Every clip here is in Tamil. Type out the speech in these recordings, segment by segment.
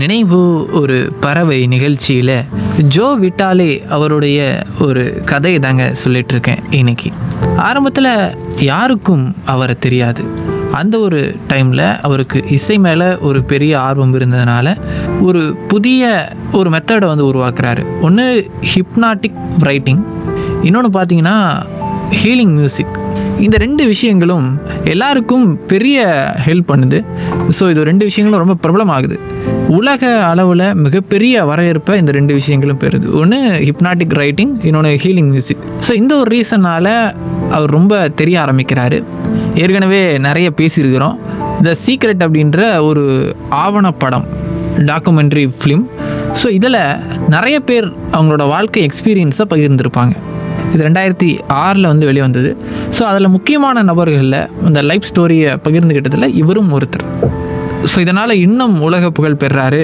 நினைவு ஒரு பறவை நிகழ்ச்சியில் ஜோ விட்டாலே அவருடைய ஒரு கதையை தாங்க சொல்லிகிட்ருக்கேன் இன்னைக்கு. ஆரம்பத்தில் யாருக்கும் அவரை தெரியாது. அந்த ஒரு டைமில் அவருக்கு இசை மேலே ஒரு பெரிய ஆர்வம் இருந்ததுனால ஒரு புதிய ஒரு மெத்தடை வந்து உருவாக்குறாரு. ஒன்று ஹிப்னாட்டிக் ரைட்டிங், இன்னொன்று பார்த்தீங்கன்னா ஹீலிங் மியூசிக். இந்த ரெண்டு விஷயங்களும் எல்லாருக்கும் பெரிய ஹெல்ப் பண்ணுது. ஸோ இது ரெண்டு விஷயங்களும் ரொம்ப பிரபலமாகுது. உலக அளவில் மிகப்பெரிய வரவேற்பை இந்த ரெண்டு விஷயங்களும் பெறுது. ஒன்று ஹிப்னாட்டிக் ரைட்டிங், இன்னொன்று ஹீலிங் மியூசிக். ஸோ இந்த ஒரு ரீசனால் அவர் ரொம்ப தெரிய ஆரம்பிக்கிறாரு. ஏற்கனவே நிறைய பேசியிருக்கிறோம். த சீக்ரெட் அப்படின்ற ஒரு ஆவணப்படம், டாக்குமெண்ட்ரி ஃபிலிம். ஸோ இதில் நிறைய பேர் அவங்களோட வாழ்க்கை எக்ஸ்பீரியன்ஸை பகிர்ந்துருப்பாங்க. இது 2006 வந்து வெளியே வந்தது. ஸோ அதில் முக்கியமான நபர்களில் அந்த லைஃப் ஸ்டோரியை பகிர்ந்துக்கிட்டதில் இவரும் ஒருத்தர். ஸோ இதனால் இன்னும் உலக புகழ் பெறாரு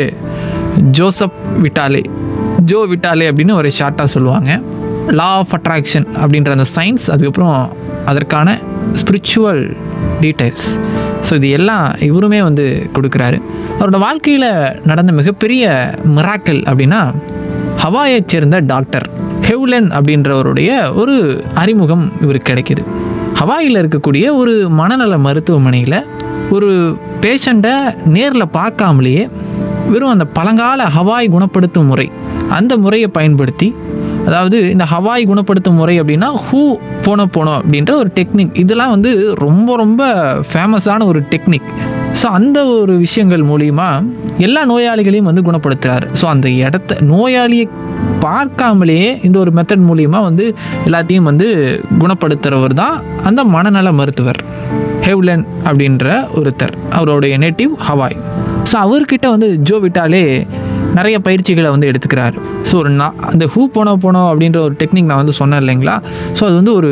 ஜோசப் விட்டாலே, ஜோ விட்டாலே அப்படின்னு ஒரு ஷார்ட்டாக சொல்லுவாங்க. லா ஆஃப் அட்ராக்ஷன் அப்படின்ற அந்த சயின்ஸ், அதுக்கப்புறம் அதற்கான ஸ்பிரிச்சுவல் டீட்டெயில்ஸ், ஸோ இது எல்லாம் இவருமே வந்து கொடுக்குறாரு. அவரோட வாழ்க்கையில் நடந்த மிகப்பெரிய மிராக்கிள் அப்படின்னா ஹவாயைச் சேர்ந்த டாக்டர் ஹெவ்லன் அப்படின்றவருடைய ஒரு அறிமுகம் இவருக்கு கிடைக்கிது. ஹவாயில் இருக்கக்கூடிய ஒரு மனநல மருத்துவமனையில் ஒரு பேஷண்ட்டை நேரில் பார்க்காமலேயே வெறும் அந்த பழங்கால ஹவாய் குணப்படுத்தும் முறை, அந்த முறையை பயன்படுத்தி, அதாவது இந்த ஹவாய் குணப்படுத்தும் முறை அப்படின்னா போனோ அப்படின்ற ஒரு டெக்னிக், இதெல்லாம் வந்து ரொம்ப ரொம்ப ஃபேமஸான ஒரு டெக்னிக். ஸோ அந்த ஒரு விஷயங்கள் மூலிமா எல்லா நோயாளிகளையும் வந்து குணப்படுத்துகிறார். ஸோ அந்த இடத்த நோயாளியை பார்க்காமலேயே இந்த ஒரு மெத்தட் மூலிமா வந்து எல்லாத்தையும் வந்து குணப்படுத்துகிறவர் தான் அந்த மனநல மருத்துவர் ஹெவ்லன் அப்படின்ற ஒருத்தர். அவருடைய நேட்டிவ் ஹவாய். ஸோ அவர்கிட்ட வந்து ஜோ விட்டாலே நிறைய பயிற்சிகளை வந்து எடுத்துக்கிறாரு. ஸோ அந்த போனோ அப்படின்ற ஒரு டெக்னிக் நான் வந்து சொன்னேன் இல்லைங்களா. ஸோ அது வந்து ஒரு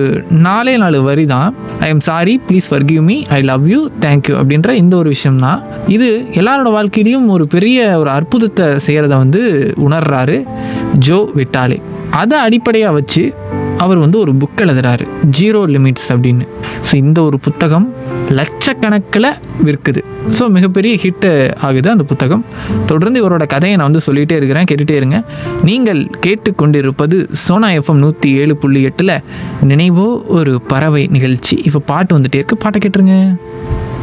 4 வரி தான். I am sorry, please forgive me, I love you, thank you அப்படின்ற இந்த ஒரு விஷயம் தான். இது எல்லாரோட வாழ்க்கையிலையும் ஒரு பெரிய ஒரு அற்புதத்தை செய்கிறத வந்து உணர்றாரு ஜோ விட்டாலே. அதை அடிப்படையாக வச்சு அவர் வந்து ஒரு புக் எழுதுறாரு, ஜீரோ லிமிட்ஸ் அப்படின்னு. ஸோ இந்த ஒரு புத்தகம் லட்சக்கணக்கில் விற்குது. ஸோ மிகப்பெரிய ஹிட்டு ஆகுது அந்த புத்தகம். தொடர்ந்து இவரோட கதையை நான் வந்து சொல்லிகிட்டே இருக்கிறேன், கேட்டுகிட்டே இருங்க. நீங்கள் கேட்டுக்கொண்டிருப்பது சோனா எஃப்எம் 107.8 நினைவோ ஒரு பறவை நிகழ்ச்சி. இப்போ பாட்டு வந்துட்டே இருக்கு, பாட்டை கேட்டுருங்க.